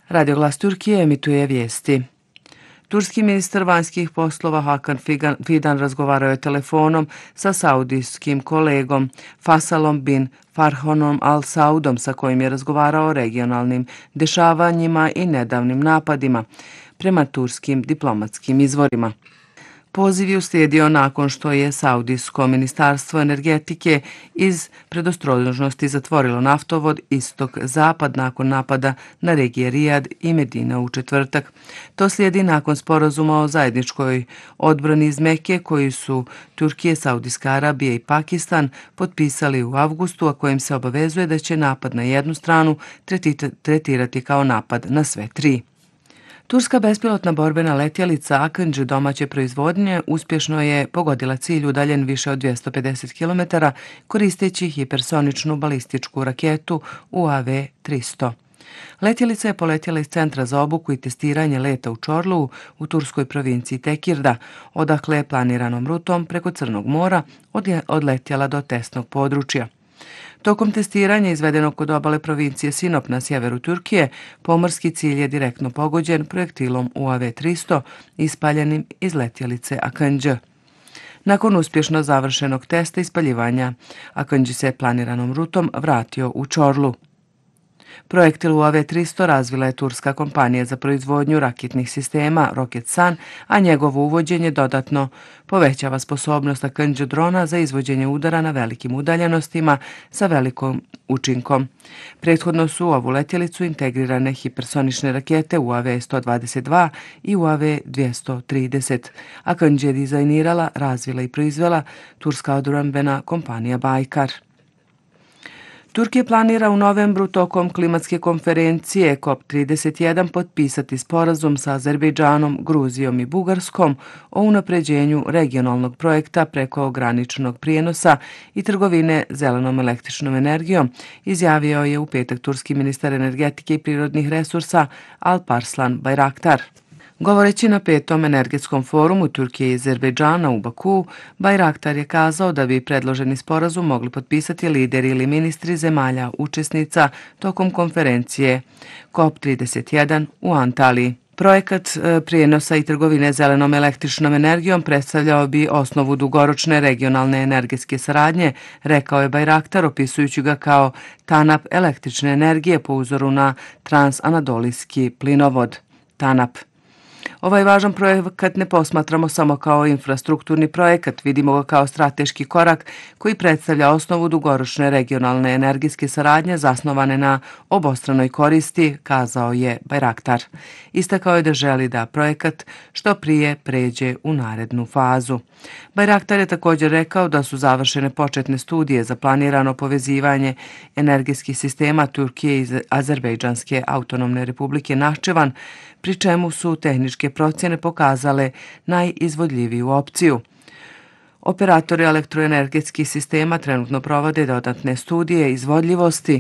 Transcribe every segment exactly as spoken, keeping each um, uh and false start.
Radio Glas Turkije emituje vijesti. Turski ministar vanjskih poslova Hakan Fidan razgovarao je telefonom sa saudijskim kolegom Faisalom bin Farhanom Al Saudom, sa kojim je razgovarao o regionalnim dešavanjima i nedavnim napadima, prema turskim diplomatskim izvorima. Poziv je uslijedio nakon što je Saudijsko ministarstvo energetike iz predostrožnosti zatvorilo naftovod istok-zapad nakon napada na regije Rijad i Medina u četvrtak. To slijedi nakon sporazuma o zajedničkoj odbrani iz Mekke koji su Turkije, Saudijska Arabija i Pakistan potpisali u avgustu, a kojim se obavezuje da će napad na jednu stranu tretirati kao napad na sve tri. Turska bespilotna borbena letjelica Akıncı domaće proizvodnje uspješno je pogodila cilj udaljen više od dvjesto pedeset kilometara koristeći hipersoničnu balističku raketu U A V tristo. Letjelica je poletjela iz centra za obuku i testiranje leta u Čorlu u turskoj provinciji Tekirda, odakle je planiranom rutom preko Crnog mora odletjela do testnog područja. Tokom testiranja izvedenog kod obale provincije Sinop na sjeveru Turkije, pomorski cilj je direktno pogođen projektilom U A V tristo ispaljenim iz letjelice Akıncı. Nakon uspješno završenog testa ispaljivanja, Akıncı se planiranom rutom vratio u Čorlu. Projektil U A V tristo razvila je turska kompanija za proizvodnju raketnih sistema Roketsan, a njegovo uvođenje dodatno povećava sposobnost Akıncı drona za izvođenje udara na velikim udaljenostima sa velikom učinkom. Prethodno su u ovu letjelicu integrirane hipersonične rakete U A V sto dvadeset dva i U A V dvjesto trideset. Akıncı je dizajnirala, razvila i proizvela turska obrambena kompanija Baykar. Turkija planira u novembru tokom klimatske konferencije COP trideset jedan potpisati sporazum sa Azerbejdžanom, Gruzijom i Bugarskom o unapređenju regionalnog projekta preko graničnog prijenosa i trgovine zelenom električnom energijom, izjavio je u petak turski ministar energetike i prirodnih resursa Alparslan Bayraktar. Govoreći na petom energetskom forumu Turkije i Azerbejdžana u Baku, Bayraktar je kazao da bi predloženi sporazum mogli potpisati lideri ili ministri zemalja učesnica tokom konferencije COP trideset jedan u Antaliji. Projekat prijenosa i trgovine zelenom električnom energijom predstavljao bi osnovu dugoročne regionalne energetske saradnje, rekao je Bayraktar, opisujući ga kao TANAP električne energije po uzoru na transanadolijski plinovod TANAP. Ovaj važan projekat ne posmatramo samo kao infrastrukturni projekat, vidimo ga kao strateški korak koji predstavlja osnovu dugoročne regionalne energetske saradnje zasnovane na obostranoj koristi, kazao je Bayraktar. Istakao je da želi da projekat što prije pređe u narednu fazu. Bayraktar je također rekao da su završene početne studije za planirano povezivanje energetskih sistema Turkije i Azerbejdžanske autonomne republike Nahčevan, pri čemu su tehničke procjene pokazale najizvodljiviju opciju. Operatori elektroenergetskih sistema trenutno provode dodatne studije izvodljivosti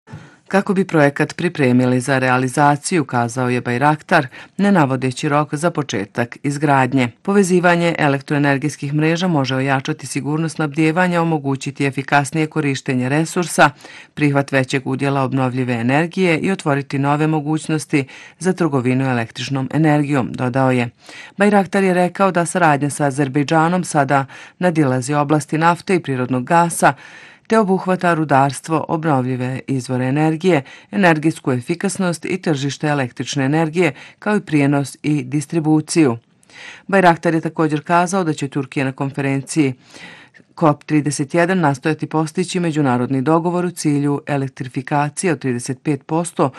kako bi projekat pripremili za realizaciju, kazao je Bayraktar, ne navodeći rok za početak izgradnje. Povezivanje elektroenergetskih mreža može ojačati sigurnost snabdijevanja, omogućiti efikasnije korištenje resursa, prihvat većeg udjela obnovljive energije i otvoriti nove mogućnosti za trgovinu električnom energijom, dodao je. Bayraktar je rekao da saradnja sa Azerbejdžanom sada nadilazi oblasti nafte i prirodnog gasa, te obuhvata rudarstvo, obnovljive izvore energije, energetsku efikasnost i tržište električne energije, kao i prijenos i distribuciju. Bayraktar je također kazao da će Turkija na konferenciji COP trideset jedan nastojati postići međunarodni dogovor u cilju elektrifikacije od trideset pet posto